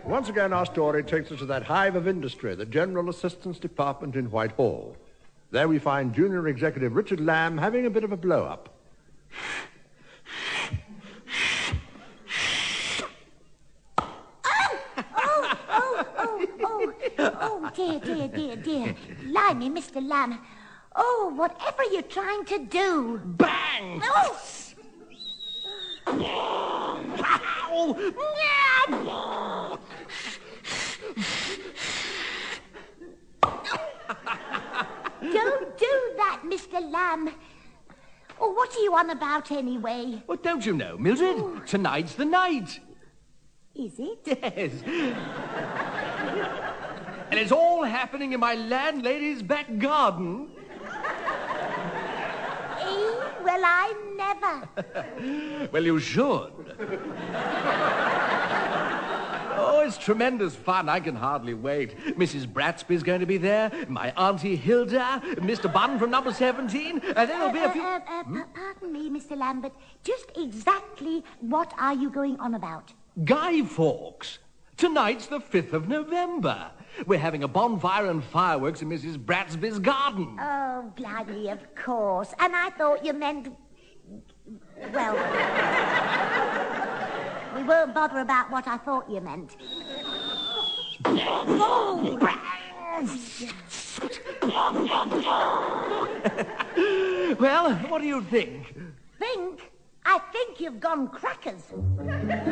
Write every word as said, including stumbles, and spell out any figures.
Once again, our story takes us to that hive of industry, the General Assistance Department in Whitehall. There we find Junior Executive Richard Lamb having a bit of a blow-up. Oh, dear, dear, dear, dear. Blimey, Mister Lamb. Oh, whatever are you trying to do? Bang! Oh! Don't do that, Mister Lamb. Oh, what are you on about anyway? Well, don't you know, Mildred? Ooh. Tonight's the night. Is it? Yes. And it's all happening in my landlady's back garden. Eh? Well, I never. Well, you should. Oh, it's tremendous fun. I can hardly wait. Missus Bratsby's going to be there, my Auntie Hilda, Mister Bunn from number seventeen, and then there'll be a few... Uh, uh, uh, pardon me, Mister Lambert. Just exactly what are you going on about? Guy Fawkes. Tonight's the fifth of November. We're having a bonfire and fireworks in Missus Bratsby's garden. Oh, bloody, of course. And I thought you meant... Well... we won't bother about what I thought you meant. Oh! Well, what do you think? Think? I think you've gone crackers.